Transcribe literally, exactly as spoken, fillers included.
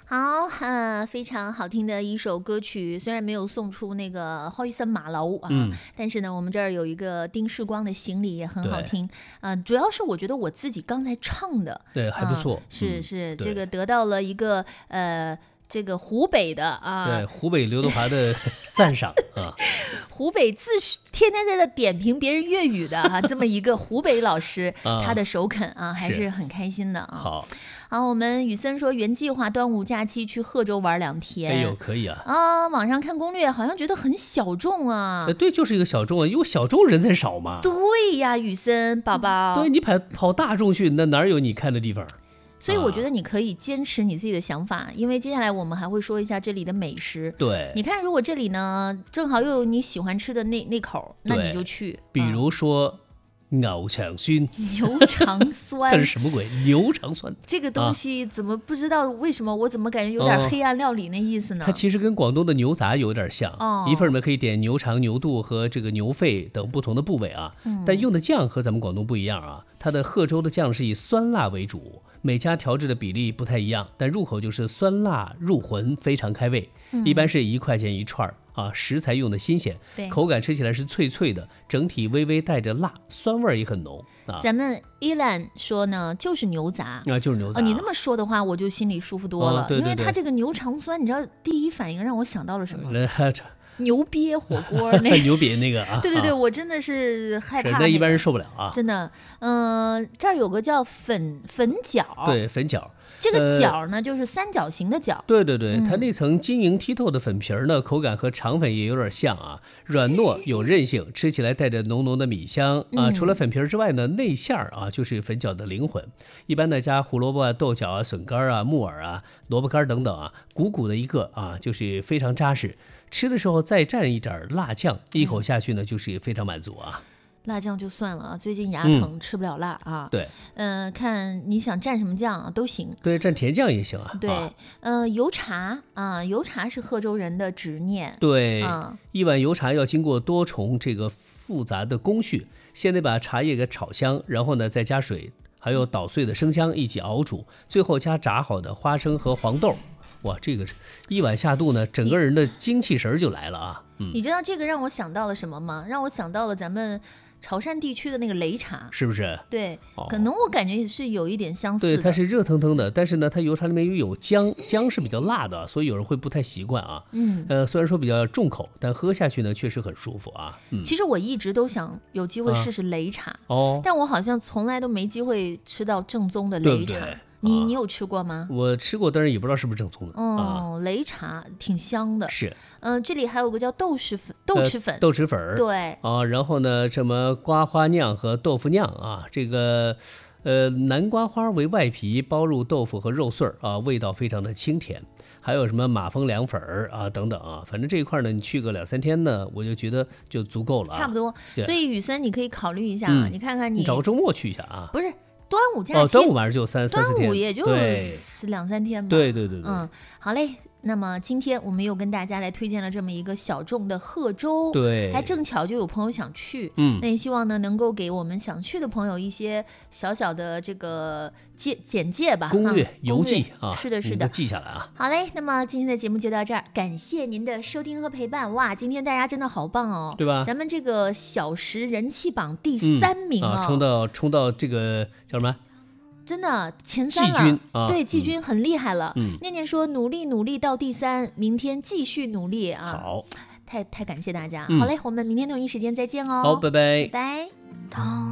好，呃，非常好听的一首歌曲，虽然没有送出那个浩一森马楼啊、嗯，但是呢，我们这儿有一个丁世光的行李也很好听啊、呃。主要是我觉得我自己刚才唱的， 对，还不错， 呃、是是、 嗯， 这个得到了一个呃。这个湖北的啊， 对湖北刘德华的赞赏啊， 湖北自天天在这点评别人粤语的哈、啊，这么一个湖北老师，啊、他的首肯啊，还是很开心的啊。 好， 好，我们雨森说原计划端午假期去贺州玩两天， 哎呦，可以啊！ 啊，网上看攻略好像觉得很小众啊。 呃、对，就是一个小众啊，因为小众人才少嘛。 对呀，雨森宝宝， 对你跑跑大众去，那哪有你看的地方？ 所以我觉得你可以坚持你自己的想法、啊、因为接下来我们还会说一下这里的美食。 对， 你看如果这里呢正好又有你喜欢吃的那那口，那你就去。 比如说牛肠酸， 牛肠酸这是什么鬼？牛肠酸这个东西怎么不知道为什么我怎么感觉有点黑暗料理那意思呢？ 哦、它其实跟广东的牛杂有点像、 哦、 一份里面可以点牛肠、牛肚和这个牛肺等不同的部位啊、嗯、但用的酱和咱们广东不一样啊，它的贺州的酱是以酸辣为主，每家调制的比例不太一样，但入口就是酸辣入魂，非常开胃、嗯、一般是一块钱一串啊，食材用的新鲜，口感吃起来是脆脆的，整体微微带着辣，酸味也很浓啊。 咱们依兰说呢，就是牛杂啊，就是牛杂、 哦。你这么说的话，我就心里舒服多了， 哦、对对对， 因为它这个牛肠酸，你知道第一反应让我想到了什么？ 呃牛瘪火锅那个牛瘪那个啊， 对对对，我真的是害怕、那个，那一般人受不了啊， 真的。嗯、呃，这儿有个叫粉粉饺， 对，粉饺。 这个饺呢、呃，就是三角形的饺。 对对对， 嗯、 它那层晶莹剔透的粉皮呢，口感和肠粉也有点像啊，软糯有韧性，吃起来带着浓浓的米香啊。 嗯、 除了粉皮之外呢，内馅儿啊就是粉饺的灵魂。一般呢加胡萝卜啊、豆角啊、笋干啊、木耳啊、萝卜干等等啊，鼓鼓的一个啊，就是非常扎实。吃的时候再蘸一点辣酱，一口下去呢就是非常满足啊。 辣酱就算了啊，最近牙疼、嗯、吃不了辣啊。 对， 嗯、呃，看你想蘸什么酱啊都行。 对，蘸甜酱也行啊。 对， 啊、 呃，油茶啊，油茶是贺州人的执念。 对， 嗯、 一碗油茶要经过多重这个复杂的工序，先得把茶叶给炒香，然后呢再加水，还有捣碎的生姜一起熬煮，最后加炸好的花生和黄豆。哇，这个一碗下肚呢，整个人的精气神就来了啊！ 嗯，你知道这个让我想到了什么吗？让我想到了咱们潮汕地区的那个擂茶， 是不是？ 对，哦、可能我感觉也是有一点相似的。 对，它是热腾腾的，但是呢，它油茶里面又有姜，姜是比较辣的，所以有人会不太习惯啊。 嗯， 呃，虽然说比较重口，但喝下去呢确实很舒服啊。嗯， 其实我一直都想有机会试试擂茶、啊、 哦， 但我好像从来都没机会吃到正宗的擂茶。 对不对？ 你你有吃过吗？ 我吃过，但是也不知道是不是正宗的。 哦，擂、啊、茶挺香的。 是， 嗯、呃，这里还有个叫豆豉粉，豆豉粉，呃、 豆豉粉， 对啊，然后呢，什么瓜花酿和豆腐酿啊，这个，呃，南瓜花为外皮，包入豆腐和肉碎啊，味道非常的清甜。还有什么马蜂凉粉啊等等啊，反正这一块呢，你去个两三天呢，我就觉得就足够了、啊， 差不多。所以雨森，你可以考虑一下啊， 嗯、 你看看你， 你找个周末去一下啊， 不是。端午假期， 哦，端午晚上就三三四天， 端午也就两三天吧。 对对对对， 嗯，好嘞。那么今天我们又跟大家来推荐了这么一个小众的贺州， 对， 还正巧就有朋友想去， 嗯， 那也希望呢能够给我们想去的朋友一些小小的这个简简介吧， 攻略、 啊、 游记啊， 是的，是的， 记下来啊。 好嘞，那么今天的节目就到这儿，感谢您的收听和陪伴。哇，今天大家真的好棒哦， 对吧？ 咱们这个小时人气榜第三名、哦嗯、啊，冲到冲到这个叫什么？ 真的前三了， 季军啊， 对，季军很厉害了。 嗯， 念念说努力努力到第三，明天继续努力啊！ 好， 太太感谢大家。 嗯、 好嘞，我们明天同一时间再见哦。 好，拜拜， 拜拜。